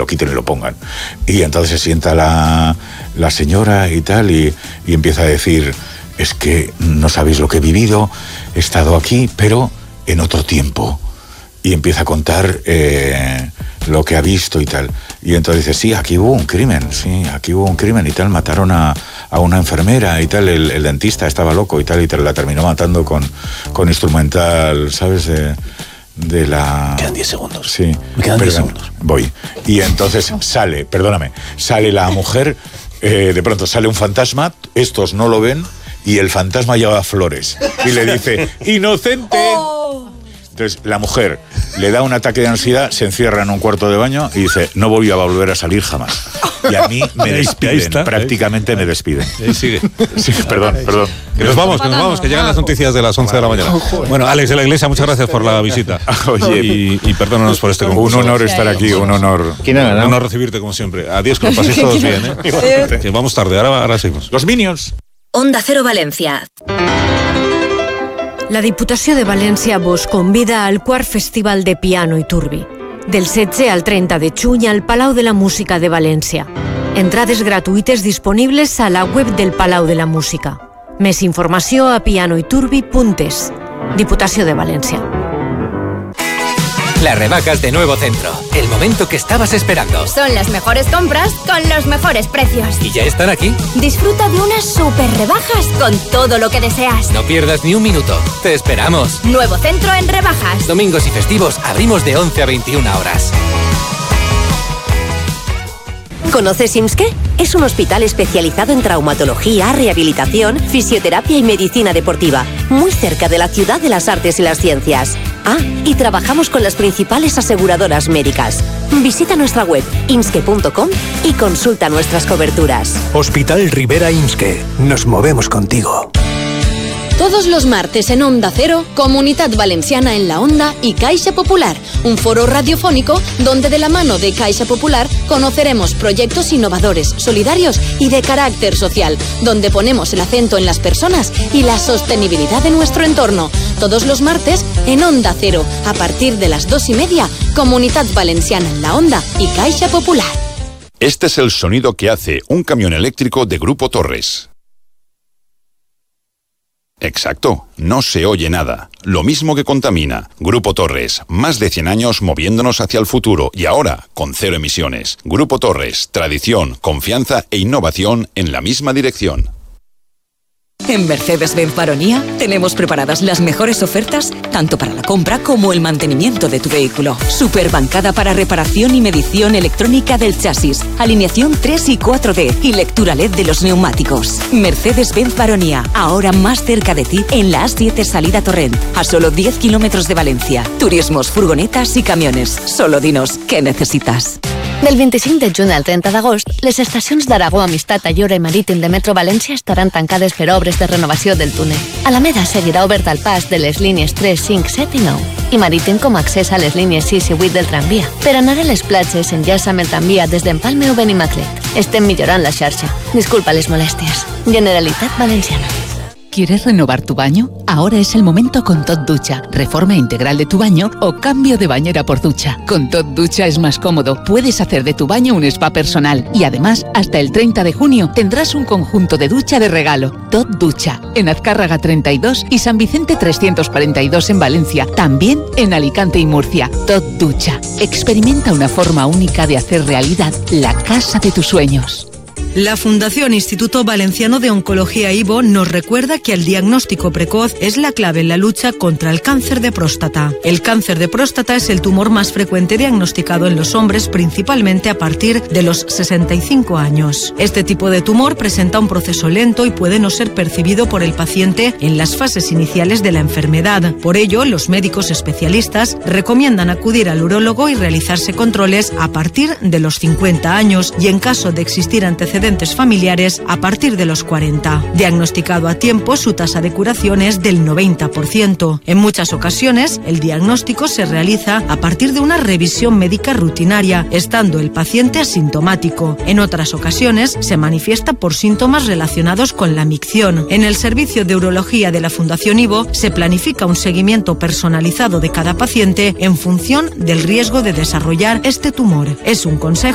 quiten y lo pongan. Y entonces se sienta la señora y tal, y empieza a decir, es que no sabéis lo que he vivido, he estado aquí, pero en otro tiempo. Y empieza a contar lo que ha visto y tal. Y entonces dice, sí, aquí hubo un crimen y tal, mataron a una enfermera y tal, el dentista estaba loco y tal, la terminó matando con instrumental, ¿sabes? De la... Me quedan 10 segundos. Sí. Me quedan 10 segundos. Voy. Y entonces sale la mujer, de pronto sale un fantasma, estos no lo ven, y el fantasma lleva flores. Y le dice, ¡inocente! Oh. Entonces la mujer le da un ataque de ansiedad, se encierra en un cuarto de baño y dice, no voy a volver a salir jamás. Y a mí me despiden, prácticamente me despiden. Ahí sigue. Sí, perdón. Que nos vamos, que llegan las noticias de las 11 de la mañana. Bueno, Alex de la Iglesia, muchas gracias por la visita. Oye, y perdónanos por este concurso. Un honor estar aquí, un honor. Un honor recibirte como siempre. Adiós, que lo paséis todos bien, ¿eh? Que vamos tarde, ahora seguimos. Los Minions. Onda Cero València. La Diputació de València vos convida al quart Festival de Piano i Turbi, del 16 al 30 de juny al Palau de la Música de València. Entrades gratuïtes disponibles a la web del Palau de la Música. Més informació a pianoiturbi.es. Diputació de València. Las rebajas de Nuevo Centro, el momento que estabas esperando. Son las mejores compras con los mejores precios. ¿Y ya están aquí? Disfruta de unas super rebajas con todo lo que deseas. No pierdas ni un minuto. Te esperamos. Nuevo Centro en rebajas. Domingos y festivos abrimos de 11 a 21 horas. ¿Conoces IMSSKE? Es un hospital especializado en traumatología, rehabilitación, fisioterapia y medicina deportiva, muy cerca de la ciudad de las artes y las ciencias. Y trabajamos con las principales aseguradoras médicas. Visita nuestra web imske.com y consulta nuestras coberturas. Hospital Rivera IMSSKE. Nos movemos contigo. Todos los martes en Onda Cero, Comunidad Valenciana en la Onda y Caixa Popular, un foro radiofónico donde de la mano de Caixa Popular conoceremos proyectos innovadores, solidarios y de carácter social, donde ponemos el acento en las personas y la sostenibilidad de nuestro entorno. Todos los martes en Onda Cero, a partir de las 2:30, Comunidad Valenciana en la Onda y Caixa Popular. Este es el sonido que hace un camión eléctrico de Grupo Torres. Exacto, no se oye nada. Lo mismo que contamina. Grupo Torres, más de 100 años moviéndonos hacia el futuro y ahora con 0 emisiones. Grupo Torres, tradición, confianza e innovación en la misma dirección. En Mercedes-Benz Baronía tenemos preparadas las mejores ofertas tanto para la compra como el mantenimiento de tu vehículo. Superbancada para reparación y medición electrónica del chasis, alineación 3 y 4D y lectura LED de los neumáticos. Mercedes-Benz Baronía, ahora más cerca de ti en la A7 salida Torrent, a solo 10 kilómetros de Valencia. Turismos, furgonetas y camiones. Solo dinos què necessitas. Del 25 de juny al 30 d'agost, les estacions d'Aragó, Amistat, Allora i Marítim de Metro València estaran tancades per obres de renovació del túnel. Alameda seguirà obert al pas de les línies 3, 5, 7 i 9 i Marítim com a accés a les línies 6 i 8 del tramvia. Per anar a les platges, enllaça amb el tramvia des d'Empalme o Benimaclet. Estem millorant la xarxa. Disculpa les molèsties. Generalitat Valenciana. ¿Quieres renovar tu baño? Ahora es el momento con Tot Ducha. Reforma integral de tu baño o cambio de bañera por ducha. Con Tot Ducha es más cómodo. Puedes hacer de tu baño un spa personal. Y además, hasta el 30 de junio tendrás un conjunto de ducha de regalo. Tot Ducha. En Azcárraga 32 y San Vicente 342 en Valencia. También en Alicante y Murcia. Tot Ducha. Experimenta una forma única de hacer realidad la casa de tus sueños. La Fundación Instituto Valenciano de Oncología IVO nos recuerda que el diagnóstico precoz es la clave en la lucha contra el cáncer de próstata. El cáncer de próstata es el tumor más frecuente diagnosticado en los hombres, principalmente a partir de los 65 años. Este tipo de tumor presenta un proceso lento y puede no ser percibido por el paciente en las fases iniciales de la enfermedad. Por ello, los médicos especialistas recomiendan acudir al urólogo y realizarse controles a partir de los 50 años y en caso de existir antecedentes familiares a partir de los 40. Diagnosticado a tiempo, su tasa de curación es del 90%. En muchas ocasiones, el diagnóstico se realiza a partir de una revisión médica rutinaria, estando el paciente asintomático. En otras ocasiones, se manifiesta por síntomas relacionados con la micción. En el servicio de urología de la Fundación IVO se planifica un seguimiento personalizado de cada paciente en función del riesgo de desarrollar este tumor. Es un consejo